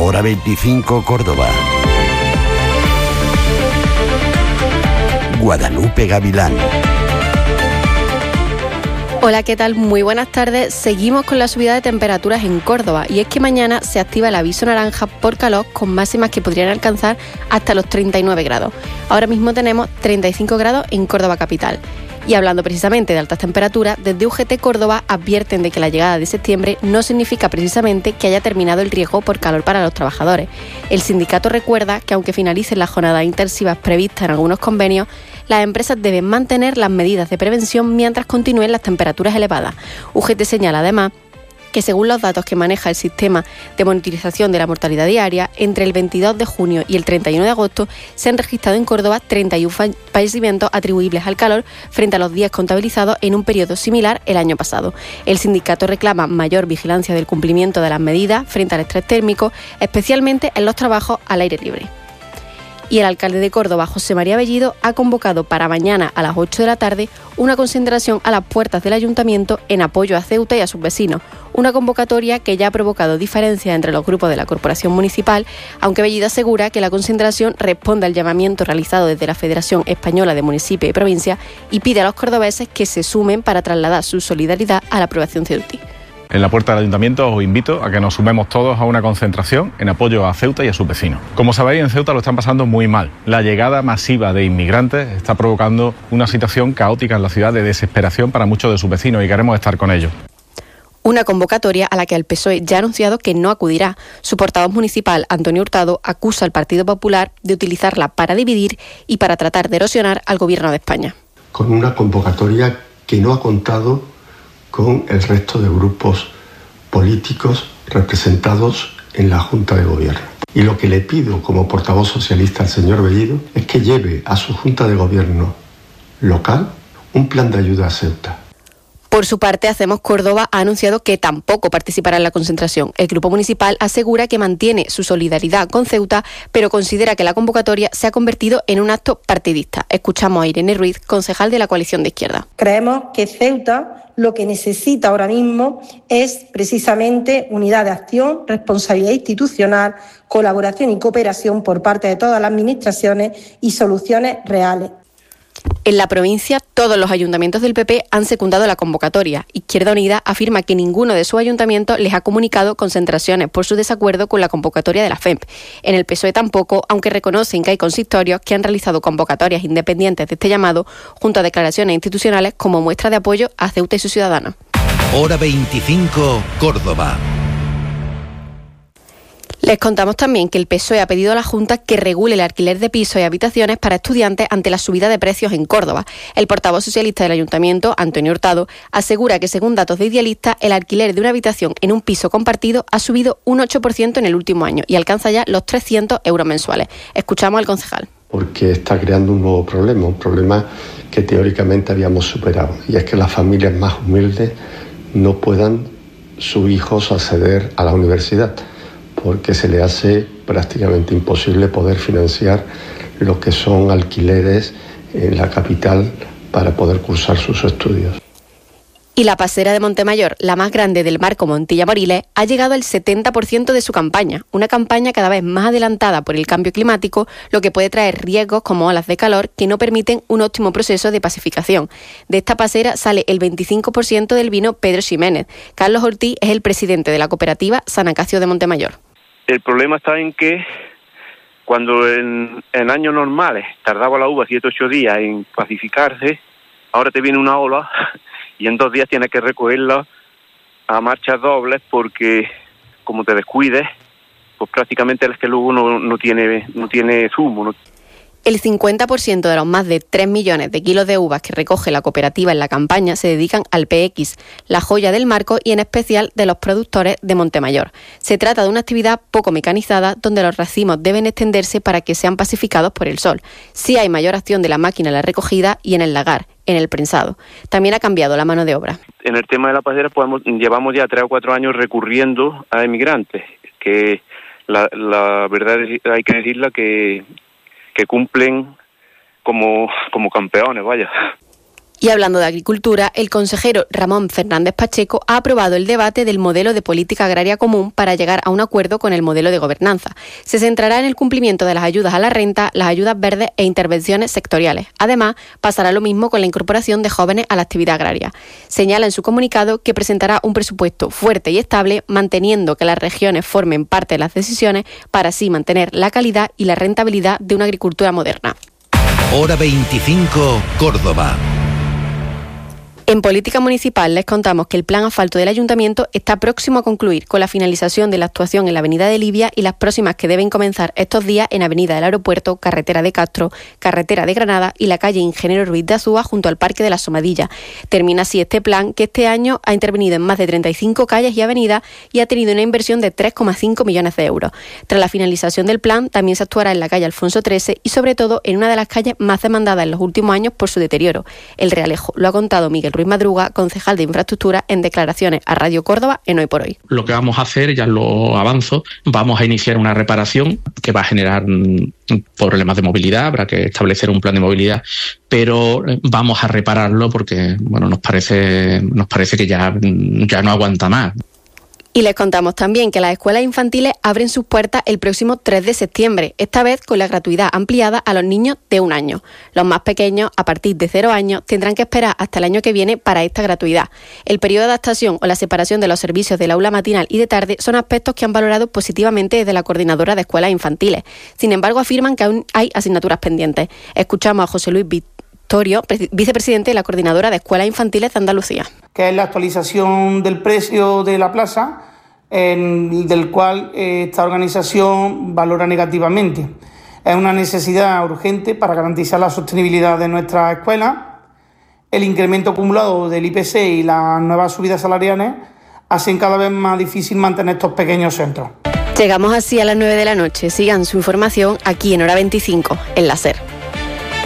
Hora 25 Córdoba. Guadalupe Gavilán. Hola, ¿qué tal? Muy buenas tardes. Seguimos con la subida de temperaturas en Córdoba y es que mañana se activa el aviso naranja por calor con máximas que podrían alcanzar hasta los 39 grados. Ahora mismo tenemos 35 grados en Córdoba capital. Y hablando precisamente de altas temperaturas, desde UGT Córdoba advierten de que la llegada de septiembre no significa precisamente que haya terminado el riesgo por calor para los trabajadores. El sindicato recuerda que aunque finalicen las jornadas intensivas previstas en algunos convenios, las empresas deben mantener las medidas de prevención mientras continúen las temperaturas elevadas. UGT señala además que según los datos que maneja el sistema de monitorización de la mortalidad diaria, entre el 22 de junio y el 31 de agosto se han registrado en Córdoba 31 fallecimientos atribuibles al calor frente a los 10 contabilizados en un periodo similar el año pasado. El sindicato reclama mayor vigilancia del cumplimiento de las medidas frente al estrés térmico, especialmente en los trabajos al aire libre. Y el alcalde de Córdoba, José María Bellido, ha convocado para mañana a las 8 de la tarde una concentración a las puertas del ayuntamiento en apoyo a Ceuta y a sus vecinos. Una convocatoria que ya ha provocado diferencias entre los grupos de la corporación municipal, aunque Bellido asegura que la concentración responde al llamamiento realizado desde la Federación Española de Municipios y Provincias y pide a los cordobeses que se sumen para trasladar su solidaridad a la aprobación ceutí. En la puerta del ayuntamiento os invito a que nos sumemos todos a una concentración en apoyo a Ceuta y a sus vecinos. Como sabéis, en Ceuta lo están pasando muy mal. La llegada masiva de inmigrantes está provocando una situación caótica en la ciudad de desesperación para muchos de sus vecinos y queremos estar con ellos. Una convocatoria a la que el PSOE ya ha anunciado que no acudirá. Su portavoz municipal, Antonio Hurtado, acusa al Partido Popular de utilizarla para dividir y para tratar de erosionar al Gobierno de España. Con una convocatoria que no ha contado con el resto de grupos políticos representados en la Junta de Gobierno. Y lo que le pido como portavoz socialista al señor Bellido es que lleve a su Junta de Gobierno local un plan de ayuda a Ceuta. Por su parte, Hacemos Córdoba ha anunciado que tampoco participará en la concentración. El grupo municipal asegura que mantiene su solidaridad con Ceuta, pero considera que la convocatoria se ha convertido en un acto partidista. Escuchamos a Irene Ruiz, concejal de la coalición de izquierda. Creemos que Ceuta lo que necesita ahora mismo es precisamente unidad de acción, responsabilidad institucional, colaboración y cooperación por parte de todas las administraciones y soluciones reales. En la provincia, todos los ayuntamientos del PP han secundado la convocatoria. Izquierda Unida afirma que ninguno de sus ayuntamientos les ha comunicado concentraciones por su desacuerdo con la convocatoria de la FEMP. En el PSOE tampoco, aunque reconocen que hay consistorios que han realizado convocatorias independientes de este llamado, junto a declaraciones institucionales como muestra de apoyo a Ceuta y sus ciudadanos. Hora 25 Córdoba. Les contamos también que el PSOE ha pedido a la Junta que regule el alquiler de pisos y habitaciones para estudiantes ante la subida de precios en Córdoba. El portavoz socialista del Ayuntamiento, Antonio Hurtado, asegura que según datos de Idealista, el alquiler de una habitación en un piso compartido ha subido un 8% en el último año y alcanza ya los 300 euros mensuales. Escuchamos al concejal. Porque está creando un nuevo problema, un problema que teóricamente habíamos superado, y es que las familias más humildes no puedan sus hijos acceder a la universidad, porque se le hace prácticamente imposible poder financiar lo que son alquileres en la capital para poder cursar sus estudios. Y la pasera de Montemayor, la más grande del marco Montilla-Moriles, ha llegado al 70% de su campaña, una campaña cada vez más adelantada por el cambio climático, lo que puede traer riesgos como olas de calor que no permiten un óptimo proceso de pacificación. De esta pasera sale el 25% del vino Pedro Ximénez. Carlos Ortiz es el presidente de la cooperativa San Acacio de Montemayor. El problema está en que cuando en años normales tardaba la uva 7 o 8 días en pacificarse, ahora te viene una ola y en 2 días tienes que recogerla a marchas dobles porque como te descuides, pues prácticamente es que luego no tiene zumo, ¿no? El 50% de los más de 3 millones de kilos de uvas que recoge la cooperativa en la campaña se dedican al PX, la joya del marco y en especial de los productores de Montemayor. Se trata de una actividad poco mecanizada donde los racimos deben extenderse para que sean pacificados por el sol. Sí hay mayor acción de la máquina en la recogida y en el lagar, en el prensado. También ha cambiado la mano de obra. En el tema de la pasera llevamos ya 3 o 4 años recurriendo a emigrantes, que la verdad hay que decirla que cumplen como campeones, vaya. Y hablando de agricultura, el consejero Ramón Fernández Pacheco ha aprobado el debate del modelo de política agraria común para llegar a un acuerdo con el modelo de gobernanza. Se centrará en el cumplimiento de las ayudas a la renta, las ayudas verdes e intervenciones sectoriales. Además, pasará lo mismo con la incorporación de jóvenes a la actividad agraria. Señala en su comunicado que presentará un presupuesto fuerte y estable, manteniendo que las regiones formen parte de las decisiones para así mantener la calidad y la rentabilidad de una agricultura moderna. Hora 25, Córdoba. En política municipal les contamos que el plan asfalto del Ayuntamiento está próximo a concluir con la finalización de la actuación en la Avenida de Libia y las próximas que deben comenzar estos días en Avenida del Aeropuerto, Carretera de Castro, Carretera de Granada y la calle Ingeniero Ruiz de Azúa junto al Parque de la Somadilla. Termina así este plan que este año ha intervenido en más de 35 calles y avenidas y ha tenido una inversión de 3,5 millones de euros. Tras la finalización del plan también se actuará en la calle Alfonso XIII y sobre todo en una de las calles más demandadas en los últimos años por su deterioro, el Realejo. Lo ha contado Miguel Ruiz Madruga, concejal de Infraestructura, en declaraciones a Radio Córdoba en Hoy por Hoy. Lo que vamos a hacer, ya lo avanzo, vamos a iniciar una reparación que va a generar problemas de movilidad, habrá que establecer un plan de movilidad, pero vamos a repararlo porque nos parece que ya no aguanta más. Y les contamos también que las escuelas infantiles abren sus puertas el próximo 3 de septiembre, esta vez con la gratuidad ampliada a los niños de 1 año. Los más pequeños, a partir de 0 años, tendrán que esperar hasta el año que viene para esta gratuidad. El periodo de adaptación o la separación de los servicios del aula matinal y de tarde son aspectos que han valorado positivamente desde la Coordinadora de Escuelas Infantiles. Sin embargo, afirman que aún hay asignaturas pendientes. Escuchamos a José Luis Victorio, vicepresidente de la Coordinadora de Escuelas Infantiles de Andalucía. Que es la actualización del precio de la plaza, del cual esta organización valora negativamente. Es una necesidad urgente para garantizar la sostenibilidad de nuestra escuela. El incremento acumulado del IPC y las nuevas subidas salariales hacen cada vez más difícil mantener estos pequeños centros. Llegamos así a las 9 de la noche. Sigan su información aquí en Hora 25, en la SER.